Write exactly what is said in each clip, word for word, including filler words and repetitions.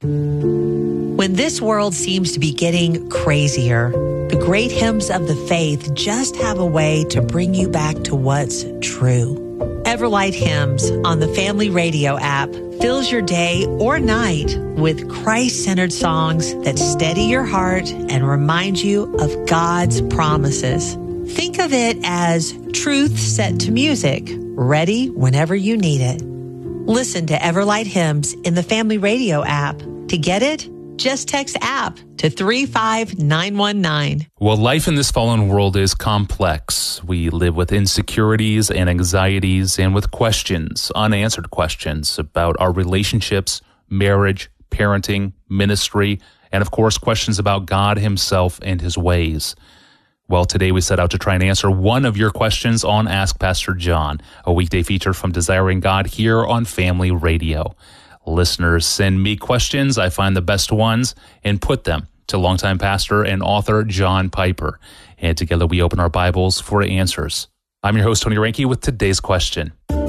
When this world seems to be getting crazier, the great hymns of the faith just have a way to bring you back to what's true. Everlight Hymns on the Family Radio app fills your day or night with Christ-centered songs that steady your heart and remind you of God's promises. Think of it as truth set to music, ready whenever you need it. Listen to Everlight Hymns in the Family Radio app. To get it, just text app to three five nine one nine. Well, life in this fallen world is complex. We live with insecurities and anxieties and with questions, unanswered questions about our relationships, marriage, parenting, ministry, and of course, questions about God himself and his ways. Well, today we set out to try and answer one of your questions on Ask Pastor John, a weekday feature from Desiring God here on Family Radio. Listeners send me questions. I find the best ones and put them to longtime pastor and author John Piper. And together we open our Bibles for answers. I'm your host, Tony Reinke, with today's question.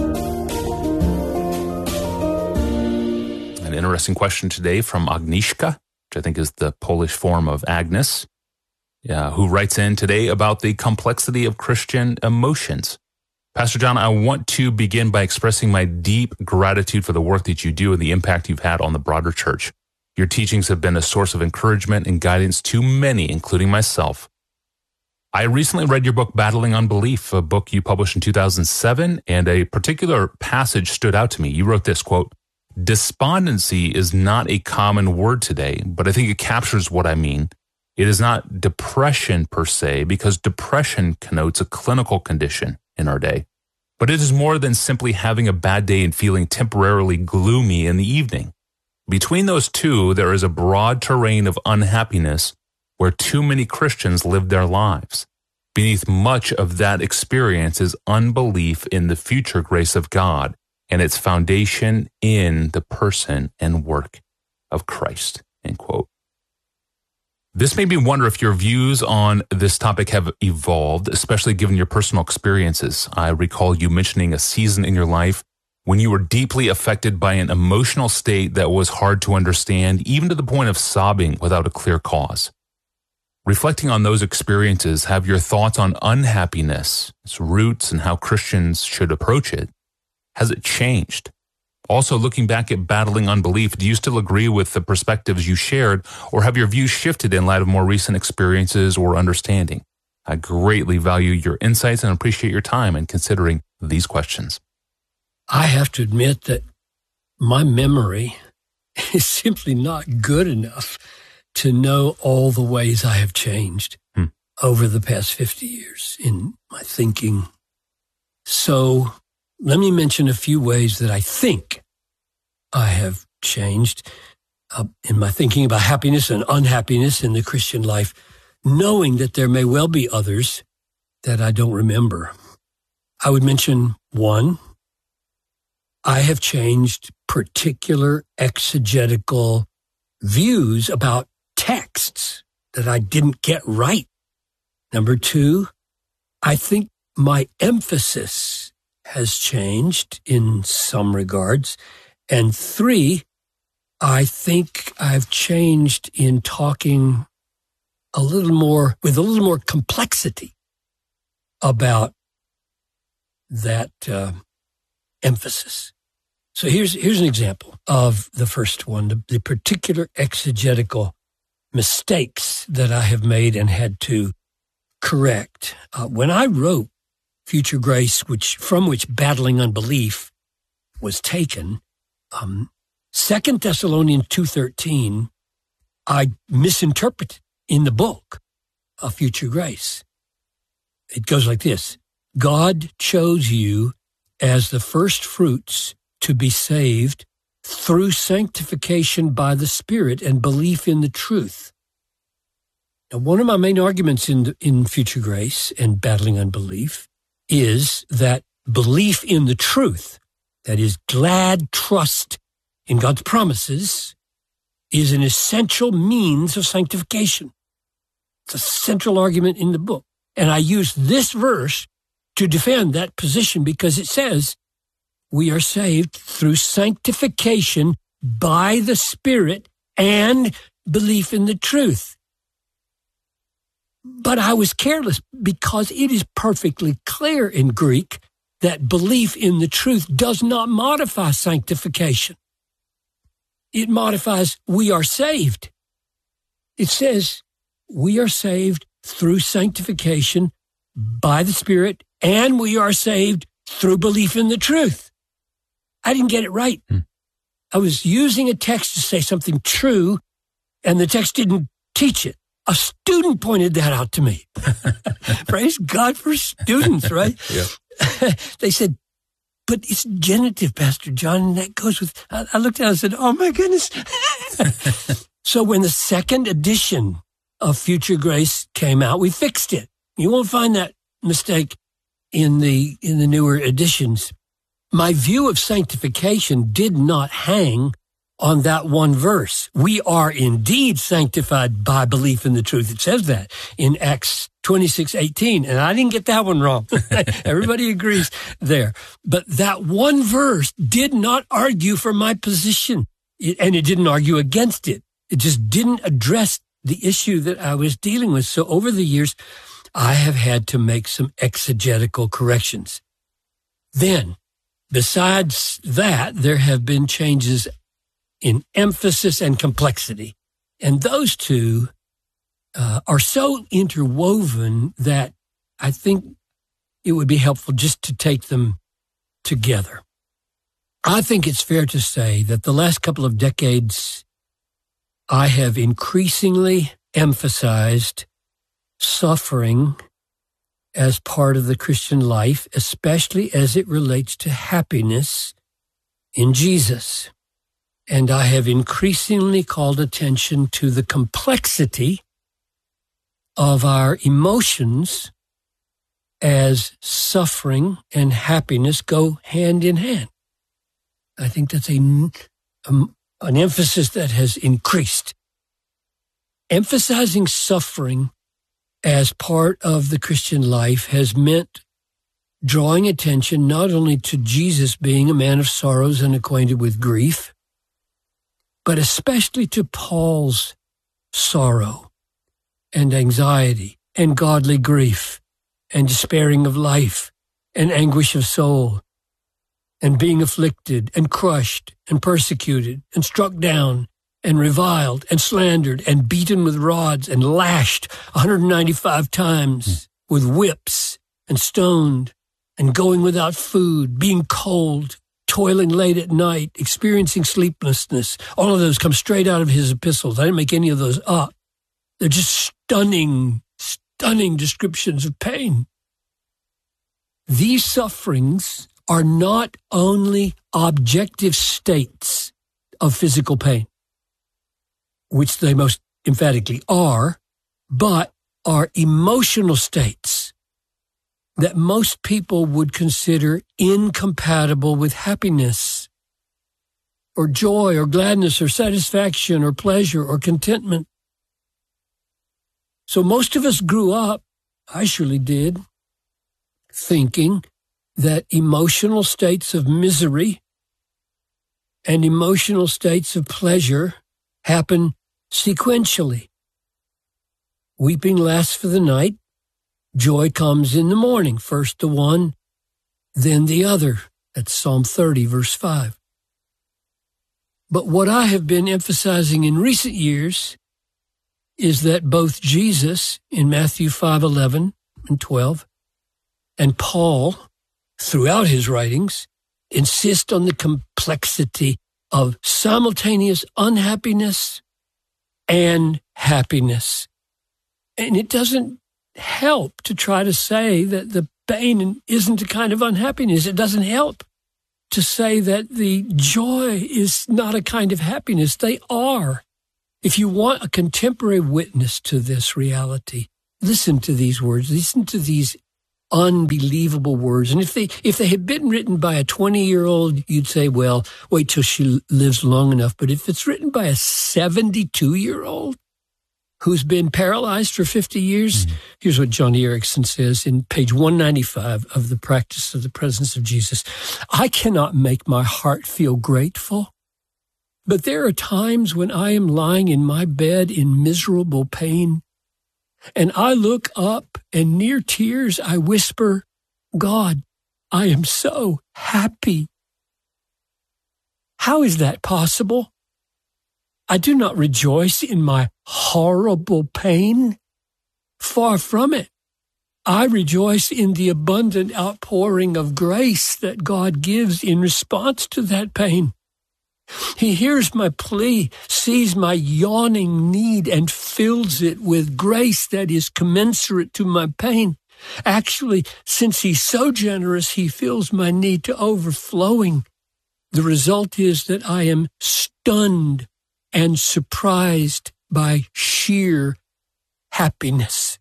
An interesting question today from Agnieszka, which I think is the Polish form of Agnes, uh, who writes in today about the complexity of Christian emotions. Pastor John, I want to begin by expressing my deep gratitude for the work that you do and the impact you've had on the broader church. Your teachings have been a source of encouragement and guidance to many, including myself. I recently read your book, Battling Unbelief, a book you published in two thousand seven, and a particular passage stood out to me. You wrote this, quote, "Despondency is not a common word today, but I think it captures what I mean. It is not depression per se, because depression connotes a clinical condition in our day. But it is more than simply having a bad day and feeling temporarily gloomy in the evening. Between those two, there is a broad terrain of unhappiness where too many Christians live their lives. Beneath much of that experience is unbelief in the future grace of God and its foundation in the person and work of Christ." End quote. This made me wonder if your views on this topic have evolved, especially given your personal experiences. I recall you mentioning a season in your life when you were deeply affected by an emotional state that was hard to understand, even to the point of sobbing without a clear cause. Reflecting on those experiences, have your thoughts on unhappiness, its roots, and how Christians should approach it, has it changed? Also, looking back at Battling Unbelief, do you still agree with the perspectives you shared, or have your views shifted in light of more recent experiences or understanding? I greatly value your insights and appreciate your time in considering these questions. I have to admit that my memory is simply not good enough to know all the ways I have changed hmm. over the past fifty years in my thinking. So let me mention a few ways that I think I have changed uh, in my thinking about happiness and unhappiness in the Christian life, knowing that there may well be others that I don't remember. I would mention one. I have changed particular exegetical views about texts that I didn't get right. Number two, I think my emphasis has changed in some regards. And three, I think I've changed in talking a little more, with a little more complexity about that uh, emphasis. So here's here's an example of the first one, the, the particular exegetical mistakes that I have made and had to correct. Uh, when I wrote Future Grace, which from which Battling Unbelief was taken, um, Second Thessalonians two thirteen, I misinterpreted in the book of Future Grace. It goes like this: God chose you as the first fruits to be saved through sanctification by the Spirit and belief in the truth. Now, one of my main arguments in the, in Future Grace and Battling Unbelief is that belief in the truth, that is, glad trust in God's promises, is an essential means of sanctification. It's a central argument in the book. And I use this verse to defend that position because it says we are saved through sanctification by the Spirit and belief in the truth. But I was careless because it is perfectly clear in Greek that belief in the truth does not modify sanctification. It modifies we are saved. It says we are saved through sanctification by the Spirit, and we are saved through belief in the truth. I didn't get it right. Hmm. I was using a text to say something true, and the text didn't teach it. A student pointed that out to me. Praise God for students, right? Yeah. They said, but it's genitive, Pastor John, and that goes with, I, I looked at it and said, oh my goodness. So when the second edition of Future Grace came out, we fixed it. You won't find that mistake in the, in the newer editions. My view of sanctification did not hang on that one verse. We are indeed sanctified by belief in the truth. It says that in Acts twenty-six eighteen, and I didn't get that one wrong. Everybody agrees there. But that one verse did not argue for my position, it, and it didn't argue against it. It just didn't address the issue that I was dealing with. So over the years, I have had to make some exegetical corrections. Then, besides that, there have been changes in emphasis and complexity. And those two uh, are so interwoven that I think it would be helpful just to take them together. I think it's fair to say that the last couple of decades, I have increasingly emphasized suffering as part of the Christian life, especially as it relates to happiness in Jesus. And I have increasingly called attention to the complexity of our emotions as suffering and happiness go hand in hand. I think that's a, um, an emphasis that has increased. Emphasizing suffering as part of the Christian life has meant drawing attention not only to Jesus being a man of sorrows and acquainted with grief, but especially to Paul's sorrow and anxiety and godly grief and despairing of life and anguish of soul and being afflicted and crushed and persecuted and struck down and reviled and slandered and beaten with rods and lashed one hundred ninety-five times with whips and stoned and going without food, being cold, toiling late at night, experiencing sleeplessness. All of those come straight out of his epistles. I didn't make any of those up. They're just stunning, stunning descriptions of pain. These sufferings are not only objective states of physical pain, which they most emphatically are, but are emotional states that most people would consider incompatible with happiness or joy or gladness or satisfaction or pleasure or contentment. So most of us grew up, I surely did, thinking that emotional states of misery and emotional states of pleasure happen sequentially. Weeping lasts for the night. Joy comes in the morning, first the one, then the other. That's Psalm thirty, verse five. But what I have been emphasizing in recent years is that both Jesus in Matthew five, eleven and twelve, and Paul throughout his writings insist on the complexity of simultaneous unhappiness and happiness. And it doesn't help to try to say that the pain isn't a kind of unhappiness. It doesn't help to say that the joy is not a kind of happiness. They are. If you want a contemporary witness to this reality, listen to these words. Listen to these unbelievable words. And if they if they had been written by a twenty-year-old, you'd say, well, wait till she lives long enough. But if it's written by a seventy-two-year-old who's been paralyzed for fifty years, mm-hmm. Here's what Johnny Erickson says in page one ninety-five of The Practice of the Presence of Jesus. I cannot make my heart feel grateful But there are times when I am lying in my bed in miserable pain, and I look up, and near tears I whisper, God, I am so happy. How is that possible? I do not rejoice in my horrible pain. Far from it. I rejoice in the abundant outpouring of grace that God gives in response to that pain. He hears my plea, sees my yawning need, and fills it with grace that is commensurate to my pain. Actually, since he's so generous, he fills my need to overflowing. The result is that I am stunned and surprised by sheer happiness.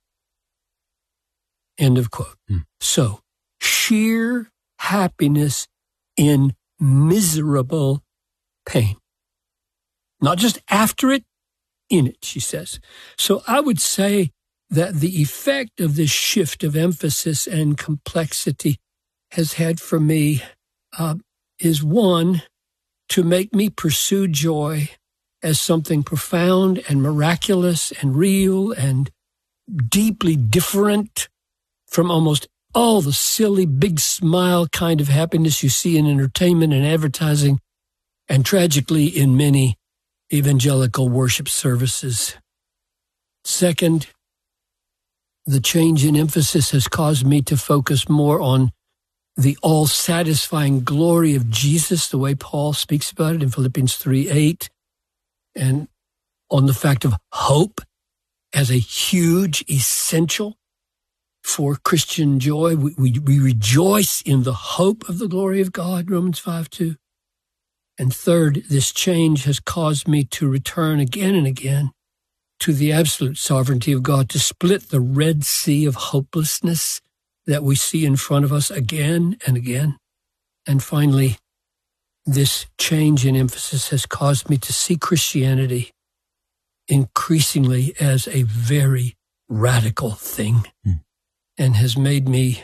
End of quote. Hmm. So, sheer happiness in miserable pain. Not just after it, in it, she says. So I would say that the effect of this shift of emphasis and complexity has had for me uh, is one, to make me pursue joy as something profound and miraculous and real and deeply different from almost all the silly, big smile kind of happiness you see in entertainment and advertising, and tragically in many evangelical worship services. Second, the change in emphasis has caused me to focus more on the all-satisfying glory of Jesus, the way Paul speaks about it in Philippians three eight, and on the fact of hope as a huge essential for Christian joy. We, we, we rejoice in the hope of the glory of God, Romans five two. And third, this change has caused me to return again and again to the absolute sovereignty of God, to split the Red Sea of hopelessness that we see in front of us again and again. And finally, this change in emphasis has caused me to see Christianity increasingly as a very radical thing, mm. and has made me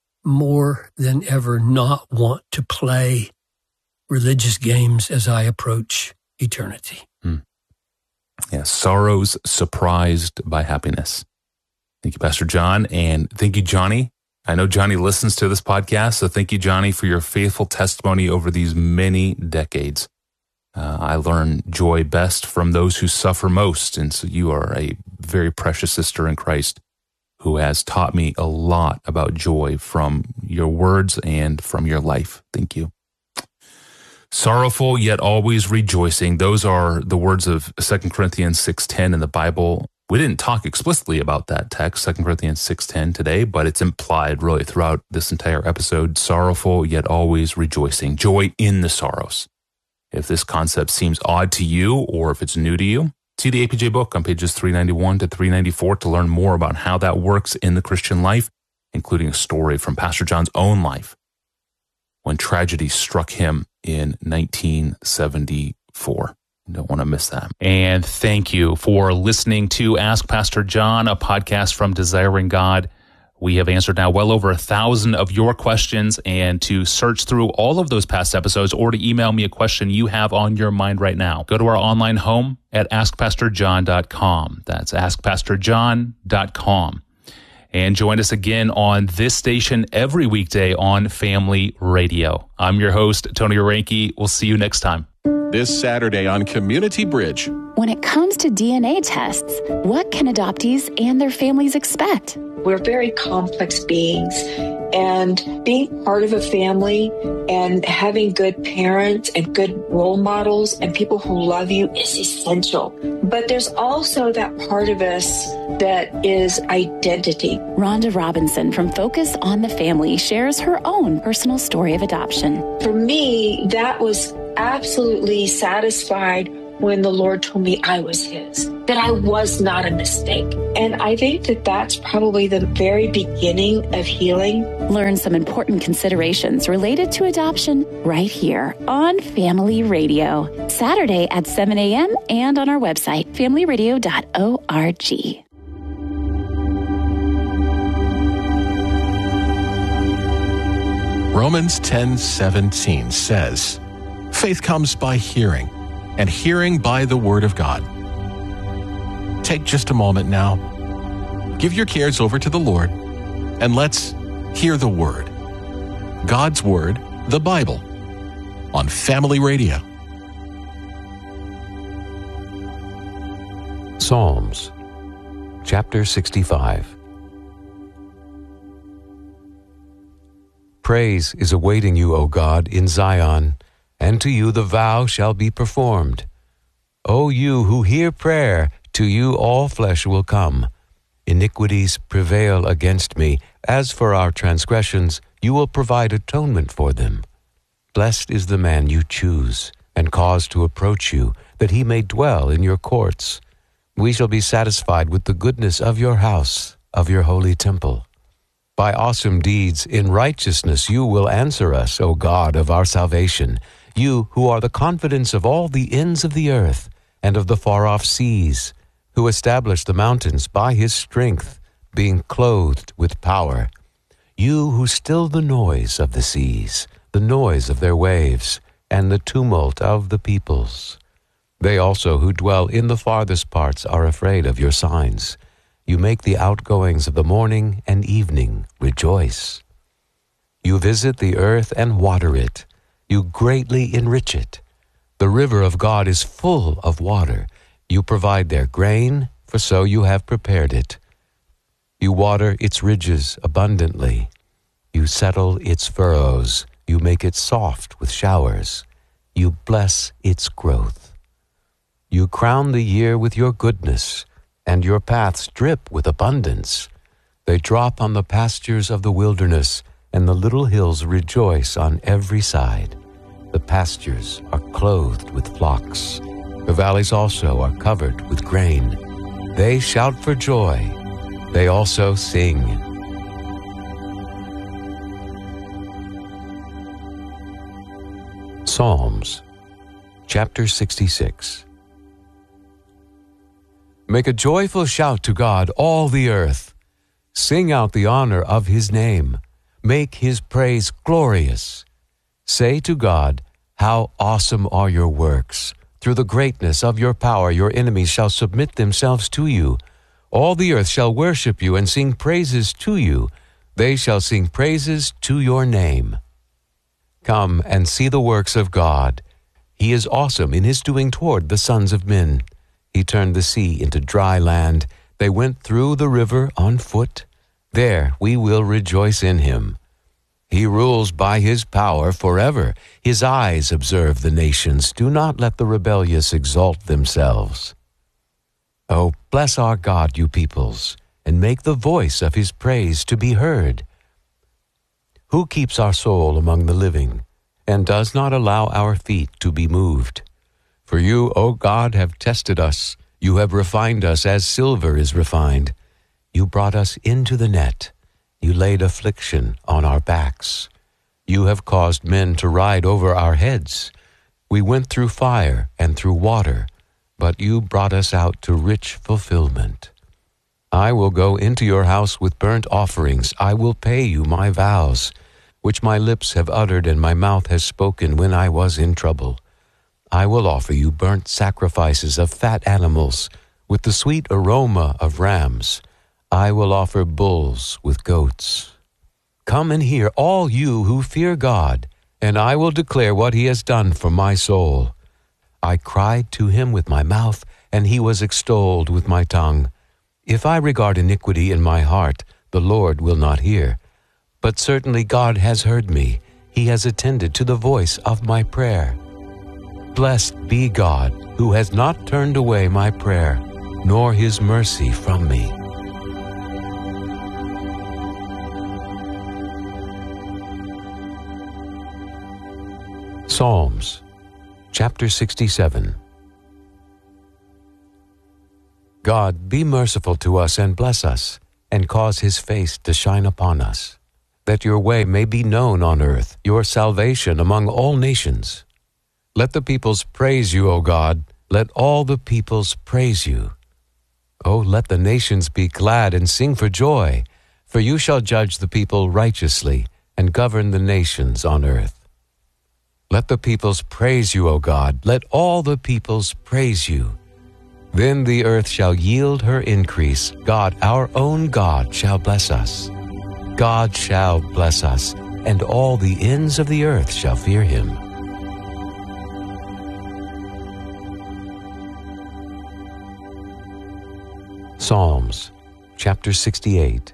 more than ever not want to play religious games as I approach eternity. Mm. Yeah, sorrows surprised by happiness. Thank you, Pastor John, and thank you, Johnny. I know Johnny listens to this podcast, so thank you, Johnny, for your faithful testimony over these many decades. Uh, I learn joy best from those who suffer most, and so you are a very precious sister in Christ who has taught me a lot about joy from your words and from your life. Thank you. Sorrowful yet always rejoicing. Those are the words of Second Corinthians six ten in the Bible. We didn't talk explicitly about that text, Second Corinthians six ten today, but it's implied really throughout this entire episode. Sorrowful yet always rejoicing. Joy in the sorrows. If this concept seems odd to you or if it's new to you, see the A P J book on pages three ninety-one to three ninety-four to learn more about how that works in the Christian life, including a story from Pastor John's own life when tragedy struck him in nineteen seventy-four. Don't want to miss that. And thank you for listening to Ask Pastor John, a podcast from Desiring God. We have answered now well over a thousand of your questions, and to search through all of those past episodes or to email me a question you have on your mind right now, go to our online home at ask pastor john dot com. That's ask pastor john dot com. And join us again on this station every weekday on Family Radio. I'm your host, Tony Orenke. We'll see you next time. This Saturday on Community Bridge. When it comes to D N A tests, what can adoptees and their families expect? We're very complex beings, and being part of a family and having good parents and good role models and people who love you is essential. But there's also that part of us that is identity. Rhonda Robinson from Focus on the Family shares her own personal story of adoption. For me, that was absolutely satisfied when the Lord told me I was His, that I was not a mistake. And I think that that's probably the very beginning of healing. Learn some important considerations related to adoption right here on Family Radio, Saturday at seven a.m. and on our website, family radio dot org. Romans ten seventeen says, faith comes by hearing, and hearing by the Word of God. Take just a moment now. Give your cares over to the Lord, and let's hear the Word. God's Word, the Bible, on Family Radio. Psalms, chapter sixty-five. Praise is awaiting you, O God, in Zion, and to you the vow shall be performed. O you who hear prayer, to you all flesh will come. Iniquities prevail against me. As for our transgressions, you will provide atonement for them. Blessed is the man you choose and cause to approach you, that he may dwell in your courts. We shall be satisfied with the goodness of your house, of your holy temple. By awesome deeds in righteousness you will answer us, O God of our salvation, you who are the confidence of all the ends of the earth and of the far-off seas, who established the mountains by his strength, being clothed with power. You who still the noise of the seas, the noise of their waves, and the tumult of the peoples. They also who dwell in the farthest parts are afraid of your signs. You make the outgoings of the morning and evening rejoice. You visit the earth and water it. You greatly enrich it. The river of God is full of water. You provide their grain, for so you have prepared it. You water its ridges abundantly. You settle its furrows. You make it soft with showers. You bless its growth. You crown the year with your goodness, and your paths drip with abundance. They drop on the pastures of the wilderness, and the little hills rejoice on every side. The pastures are clothed with flocks. The valleys also are covered with grain. They shout for joy. They also sing. Psalms, chapter sixty-six. Make a joyful shout to God, all the earth. Sing out the honor of his name. Make his praise glorious. Say to God, how awesome are your works. Through the greatness of your power, your enemies shall submit themselves to you. All the earth shall worship you and sing praises to you. They shall sing praises to your name. Come and see the works of God. He is awesome in his doing toward the sons of men. He turned the sea into dry land. They went through the river on foot. There we will rejoice in him. He rules by his power forever. His eyes observe the nations. Do not let the rebellious exalt themselves. Oh, bless our God, you peoples, and make the voice of his praise to be heard. Who keeps our soul among the living, and does not allow our feet to be moved? For you, O God, have tested us. You have refined us as silver is refined. You brought us into the net. You laid affliction on our backs. You have caused men to ride over our heads. We went through fire and through water, but you brought us out to rich fulfillment. I will go into your house with burnt offerings. I will pay you my vows, which my lips have uttered and my mouth has spoken when I was in trouble. I will offer you burnt sacrifices of fat animals with the sweet aroma of rams. I will offer bulls with goats. Come and hear, all you who fear God, and I will declare what he has done for my soul. I cried to him with my mouth, and he was extolled with my tongue. If I regard iniquity in my heart, the Lord will not hear. But certainly God has heard me. He has attended to the voice of my prayer. Blessed be God, who has not turned away my prayer, nor his mercy from me. Psalms, chapter sixty-seven. God, be merciful to us and bless us, and cause his face to shine upon us, that your way may be known on earth, your salvation among all nations. Let the peoples praise you, O God. Let all the peoples praise you. O let the nations be glad and sing for joy, for you shall judge the people righteously and govern the nations on earth. Let the peoples praise you, O God. Let all the peoples praise you. Then the earth shall yield her increase. God, our own God, shall bless us. God shall bless us, and all the ends of the earth shall fear him. Psalms, chapter sixty-eight.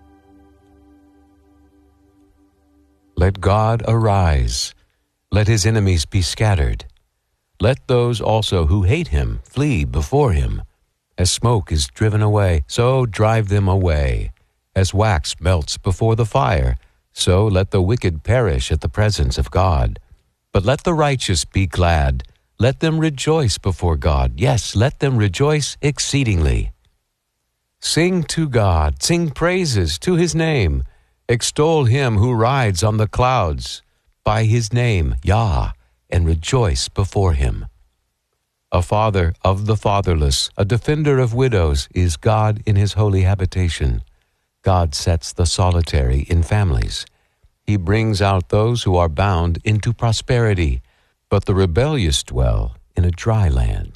Let God arise. Let his enemies be scattered. Let those also who hate him flee before him. As smoke is driven away, so drive them away. As wax melts before the fire, so let the wicked perish at the presence of God. But let the righteous be glad. Let them rejoice before God. Yes, let them rejoice exceedingly. Sing to God, sing praises to his name. Extol him who rides on the clouds. By his name, Yah, and rejoice before him. A father of the fatherless, a defender of widows, is God in his holy habitation. God sets the solitary in families. He brings out those who are bound into prosperity, but the rebellious dwell in a dry land.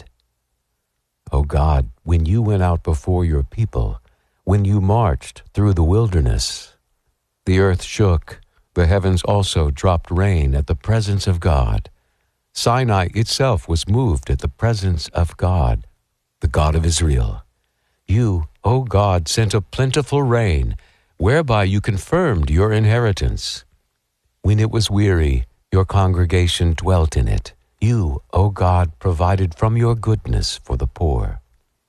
O God, when you went out before your people, when you marched through the wilderness, the earth shook, the heavens also dropped rain at the presence of God. Sinai itself was moved at the presence of God, the God of Israel. You, O God, sent a plentiful rain, whereby you confirmed your inheritance. When it was weary, your congregation dwelt in it. You, O God, provided from your goodness for the poor.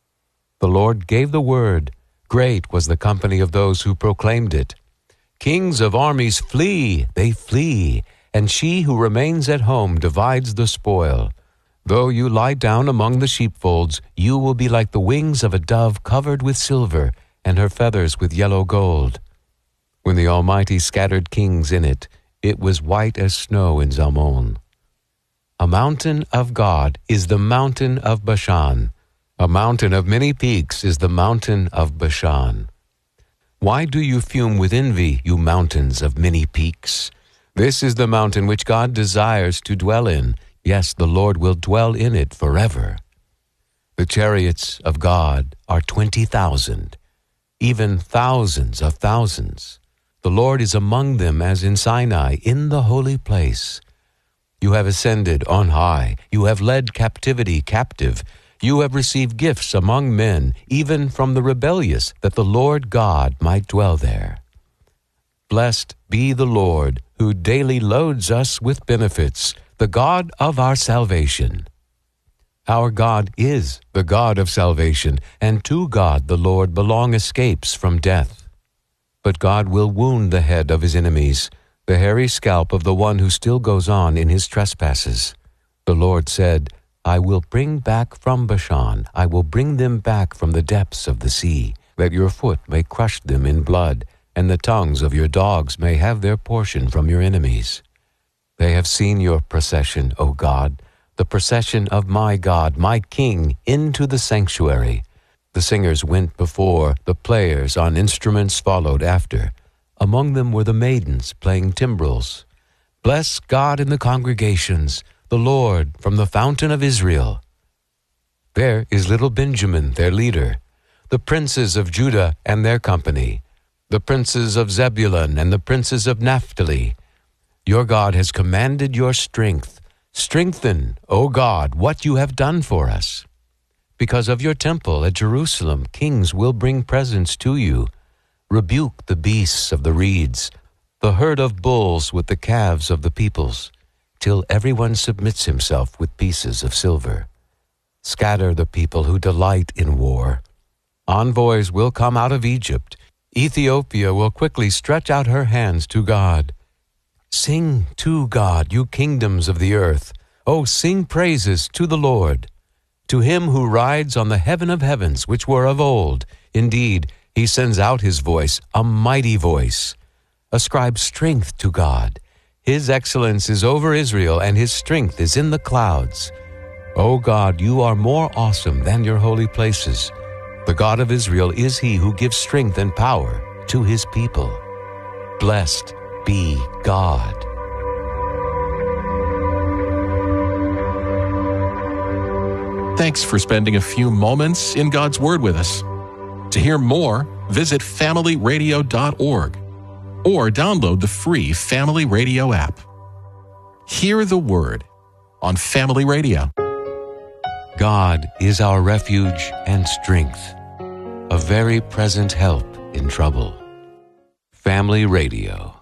The Lord gave the word. Great was the company of those who proclaimed it. Kings of armies flee, they flee, and she who remains at home divides the spoil. Though you lie down among the sheepfolds, you will be like the wings of a dove covered with silver, and her feathers with yellow gold. When the Almighty scattered kings in it, it was white as snow in Zalmon. A mountain of God is the mountain of Bashan. A mountain of many peaks is the mountain of Bashan. Why do you fume with envy, you mountains of many peaks? This is the mountain which God desires to dwell in. Yes, the Lord will dwell in it forever. The chariots of God are twenty thousand, even thousands of thousands. The Lord is among them as in Sinai, in the holy place. You have ascended on high. You have led captivity captive. You have received gifts among men, even from the rebellious, that the Lord God might dwell there. Blessed be the Lord, who daily loads us with benefits, the God of our salvation. Our God is the God of salvation, and to God the Lord belong escapes from death. But God will wound the head of his enemies, the hairy scalp of the one who still goes on in his trespasses. The Lord said, I will bring back from Bashan, I will bring them back from the depths of the sea, that your foot may crush them in blood, and the tongues of your dogs may have their portion from your enemies. They have seen your procession, O God, the procession of my God, my King, into the sanctuary. The singers went before, the players on instruments followed after. Among them were the maidens playing timbrels. Bless God in the congregations, the Lord from the fountain of Israel. There is little Benjamin, their leader, the princes of Judah and their company, the princes of Zebulun and the princes of Naphtali. Your God has commanded your strength. Strengthen, O God, what you have done for us. Because of your temple at Jerusalem, kings will bring presents to you. Rebuke the beasts of the reeds, the herd of bulls with the calves of the peoples, till everyone submits himself with pieces of silver. Scatter the people who delight in war. Envoys will come out of Egypt. Ethiopia will quickly stretch out her hands to God. Sing to God, you kingdoms of the earth. Oh, sing praises to the Lord. To him who rides on the heaven of heavens, which were of old. Indeed, he sends out his voice, a mighty voice. Ascribe strength to God. His excellence is over Israel, and his strength is in the clouds. O God, you are more awesome than your holy places. The God of Israel is he who gives strength and power to his people. Blessed be God. Thanks for spending a few moments in God's Word with us. To hear more, visit family radio dot org or download the free Family Radio app. Hear the Word on Family Radio. God is our refuge and strength, a very present help in trouble. Family Radio.